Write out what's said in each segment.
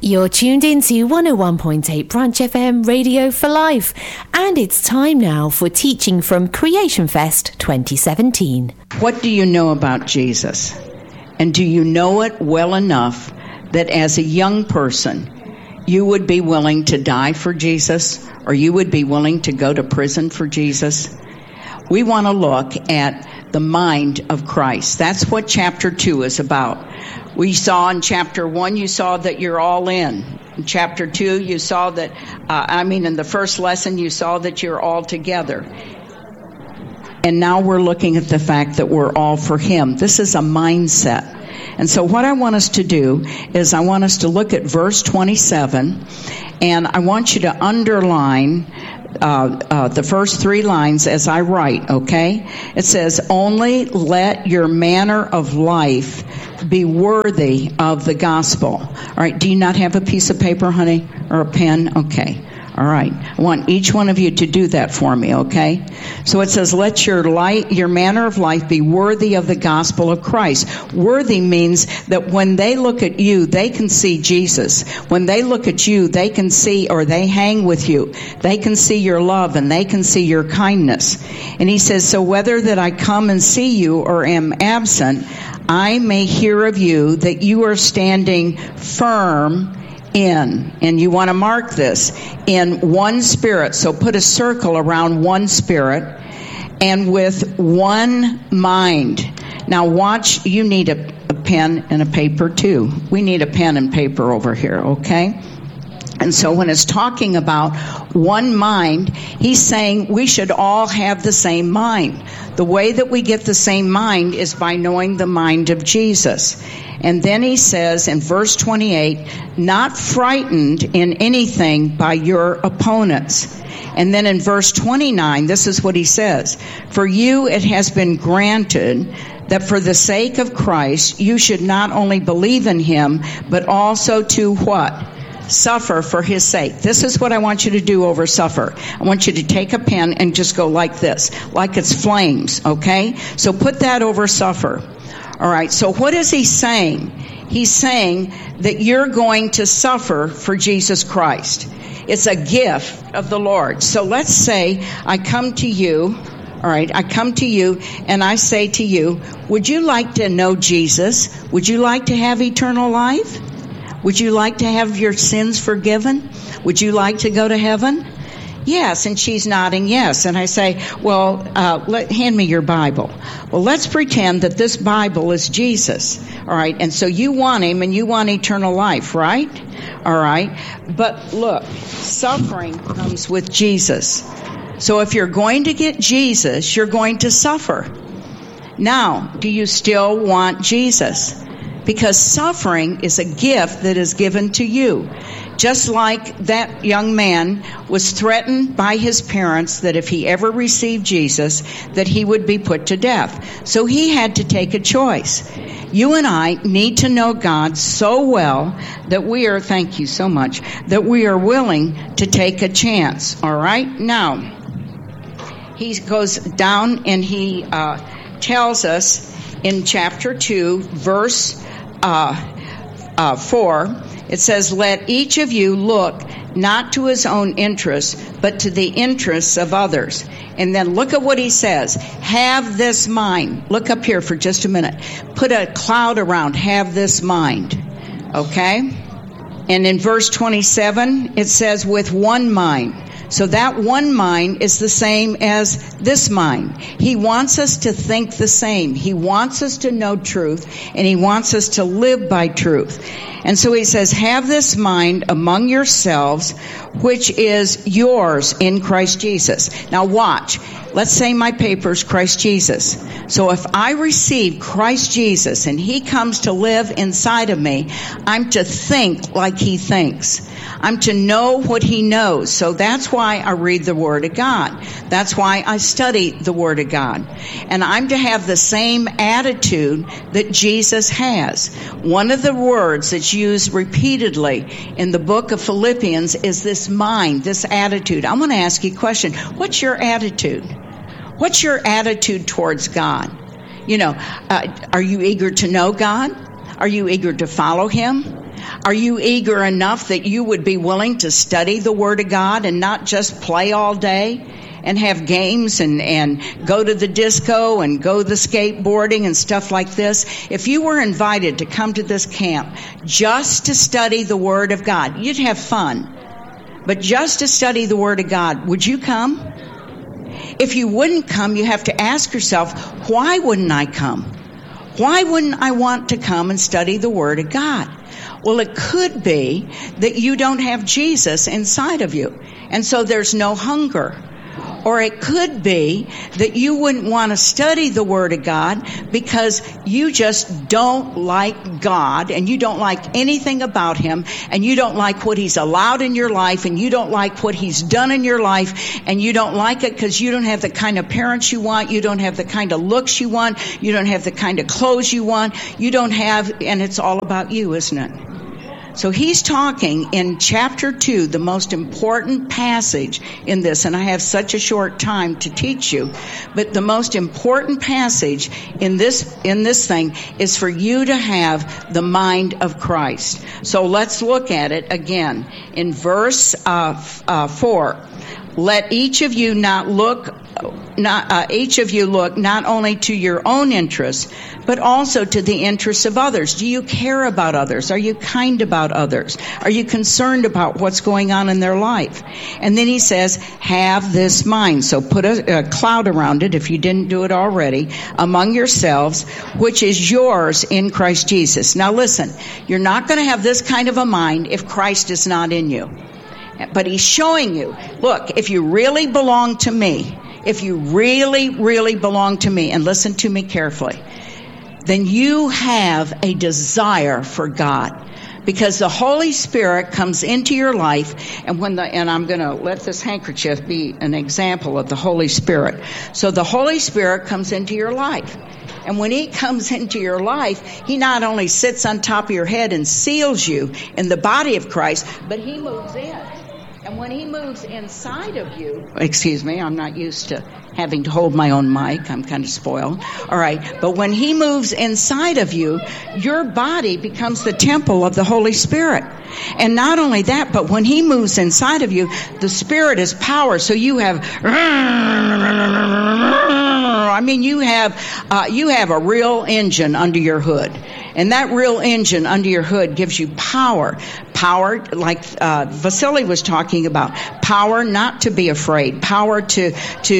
You're tuned into 101.8 Branch FM Radio for Life, and it's time now for teaching from Creation Fest 2017. What do you know about Jesus? And do you know it well enough that as a young person, you would be willing to die for Jesus, or you would be willing to go to prison for Jesus? We want to look at the mind of Christ. That's what chapter 2 is about. We saw in chapter 1, you saw that you're all in. In chapter 2, you saw that, in the first lesson, you saw that you're all together. And now we're looking at the fact that we're all for Him. This is a mindset. And so what I want us to do is I want us to look at verse 27, and I want you to underline the first 3 lines as I write, okay? It says, only let your manner of life be worthy of the gospel. All right, do you not have a piece of paper, honey, or a pen? Okay. All right. I want each one of you to do that for me, okay? So it says, let your manner of life be worthy of the gospel of Christ. Worthy means that when they look at you, they can see Jesus. When they look at you, they can see, or they hang with you, they can see your love and they can see your kindness. And he says, so whether that I come and see you or am absent, I may hear of you that you are standing firm in, and you want to mark this, in one spirit. So put a circle around one spirit, and with one mind. Now watch, you need a pen and a paper too. We need a pen and paper over here, okay? And so when it's talking about one mind, he's saying we should all have the same mind. The way that we get the same mind is by knowing the mind of Jesus. And then he says in verse 28, not frightened in anything by your opponents. And then in verse 29, this is what he says. For you it has been granted that for the sake of Christ, you should not only believe in him, but also to what? Suffer for his sake. This is what I want you to do over suffer. I want you to take a pen and just go like this, like it's flames, okay? So put that over suffer. All right, so what is he saying? He's saying that you're going to suffer for Jesus Christ. It's a gift of the Lord. So let's say I come to you, all right, I come to you and I say to you, would you like to know Jesus? Would you like to have eternal life? Would you like to have your sins forgiven? Would you like to go to heaven? Yes, and she's nodding yes. And I say, well, hand me your Bible. Well, let's pretend that this Bible is Jesus. All right, and so you want him and you want eternal life, right? All right, but look, suffering comes with Jesus. So if you're going to get Jesus, you're going to suffer. Now, do you still want Jesus? Because suffering is a gift that is given to you. Just like that young man was threatened by his parents that if he ever received Jesus, that he would be put to death. So he had to take a choice. You and I need to know God so well that we are, thank you so much, that we are willing to take a chance. All right? Now, he goes down and he tells us in chapter 2, verse 4, it says, let each of you look not to his own interests, but to the interests of others. And then look at what he says. Have this mind. Look up here for just a minute. Put a cloud around. Have this mind. Okay? And in verse 27, it says, with one mind. So that one mind is the same as this mind. He wants us to think the same. He wants us to know truth, and he wants us to live by truth. And so he says, have this mind among yourselves, which is yours in Christ Jesus. Now watch. Let's say my paper's Christ Jesus. So if I receive Christ Jesus and he comes to live inside of me, I'm to think like he thinks. I'm to know what he knows. So that's why I read the Word of God. That's why I study the Word of God. And I'm to have the same attitude that Jesus has. One of the words that's used repeatedly in the book of Philippians is this mind, this attitude. I want to ask you a question. What's your attitude? What's your attitude towards God? You know, are you eager to know God? Are you eager to follow him? Are you eager enough that you would be willing to study the Word of God and not just play all day and have games and go to the disco and go the skateboarding and stuff like this? If you were invited to come to this camp just to study the Word of God, you'd have fun. But just to study the Word of God, would you come? If you wouldn't come, you have to ask yourself, why wouldn't I come? Why wouldn't I want to come and study the Word of God? Well, it could be that you don't have Jesus inside of you, and so there's no hunger. Or it could be that you wouldn't want to study the Word of God because you just don't like God, and you don't like anything about Him, and you don't like what He's allowed in your life, and you don't like what He's done in your life, and you don't like it because you don't have the kind of parents you want, you don't have the kind of looks you want, you don't have the kind of clothes you want, you don't have, and it's all about you, isn't it? So he's talking in chapter 2, the most important passage in this, and I have such a short time to teach you, but the most important passage in this thing is for you to have the mind of Christ. So let's look at it again. In verse 4, let each of you look not only to your own interests, but also to the interests of others. Do you care about others? Are you kind about others? Are you concerned about what's going on in their life? And then he says, have this mind. So put a cloud around it, if you didn't do it already, among yourselves, which is yours in Christ Jesus. Now listen, you're not going to have this kind of a mind if Christ is not in you. But he's showing you, look, if you really belong to me, if you really, really belong to me, and listen to me carefully, then you have a desire for God. Because the Holy Spirit comes into your life, and I'm going to let this handkerchief be an example of the Holy Spirit. So the Holy Spirit comes into your life. And when he comes into your life, he not only sits on top of your head and seals you in the body of Christ, but he moves in. And when he moves inside of you, excuse me, I'm not used to having to hold my own mic. I'm kind of spoiled. All right. But when he moves inside of you, your body becomes the temple of the Holy Spirit. And not only that, but when he moves inside of you, the Spirit is power. So you have, you have a real engine under your hood. And that real engine under your hood gives you power. Power, like Vasily was talking about, power not to be afraid, power to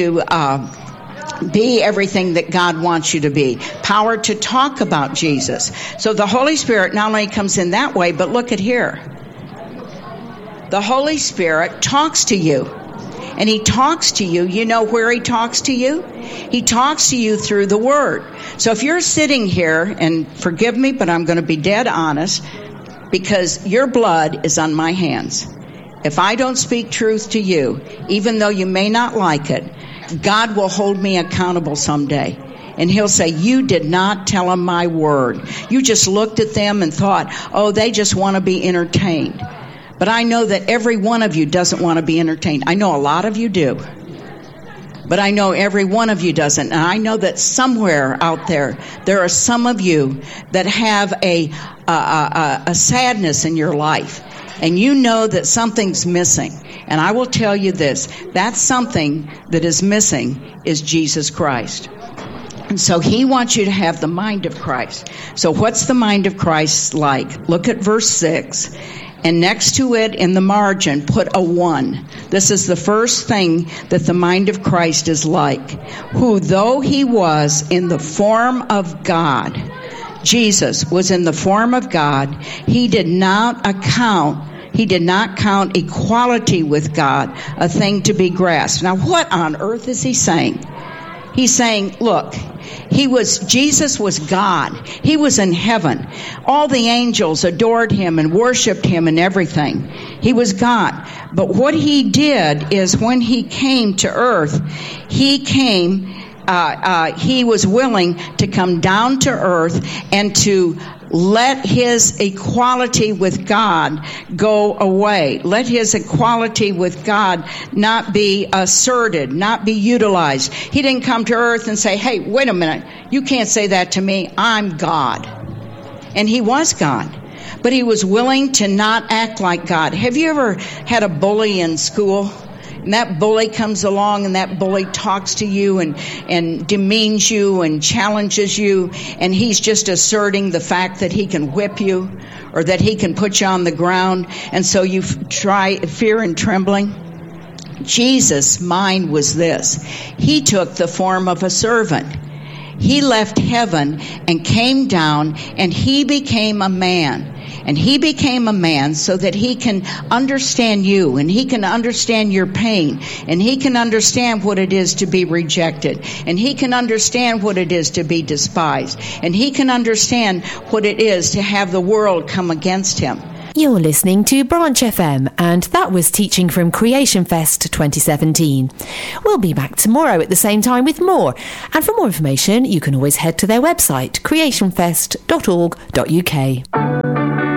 be everything that God wants you to be, power to talk about Jesus. So the Holy Spirit not only comes in that way, but look at here. The Holy Spirit talks to you. And he talks to you. You know where he talks to you? He talks to you through the Word. So if you're sitting here, and forgive me, but I'm going to be dead honest, because your blood is on my hands. If I don't speak truth to you, even though you may not like it, God will hold me accountable someday. And he'll say, you did not tell them my word. You just looked at them and thought, oh, they just want to be entertained. But I know that every one of you doesn't want to be entertained. I know a lot of you do. But I know every one of you doesn't. And I know that somewhere out there are some of you that have a sadness in your life. And you know that something's missing. And I will tell you this, that something that is missing is Jesus Christ. And so he wants you to have the mind of Christ. So what's the mind of Christ like? Look at verse 6. And next to it in the margin, put a 1. This is the first thing that the mind of Christ is like. Who, though he was in the form of God, Jesus was in the form of God, he did not count equality with God a thing to be grasped. Now, what on earth is he saying? He's saying, look, Jesus was God. He was in heaven. All the angels adored him and worshiped him and everything. He was God. But what he did is when he came to earth, he was willing to come down to earth and to let his equality with God go away. Let his equality with God not be asserted, not be utilized. He didn't come to earth and say, hey, wait a minute, you can't say that to me. I'm God. And he was God. but he was willing to not act like God. Have you ever had a bully in school? And that bully comes along and that bully talks to you and demeans you and challenges you, and he's just asserting the fact that he can whip you or that he can put you on the ground, and so you try fear and trembling. Jesus' mind was this. He took the form of a servant. He left heaven and came down, and he became a man. And he became a man so that he can understand you, and he can understand your pain, and he can understand what it is to be rejected, and he can understand what it is to be despised, and he can understand what it is to have the world come against him. You're listening to Branch FM, and that was Teaching from Creation Fest 2017. We'll be back tomorrow at the same time with more. And for more information, you can always head to their website, creationfest.org.uk.